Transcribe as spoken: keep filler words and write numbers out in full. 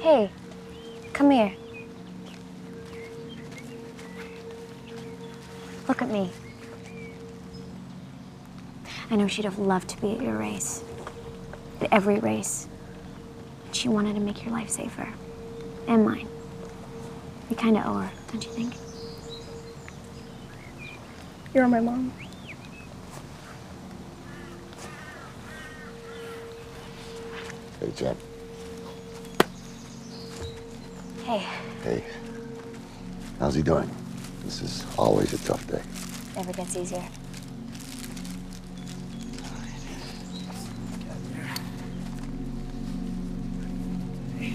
Hey, come here. Look at me. I know she'd have loved to be at your race. At every race. She wanted to make your life safer. And mine. We kinda owe her, don't you think? You're my mom. Hey, Jen. Hey. Hey. How's he doing? This is always a tough day. Never gets easier.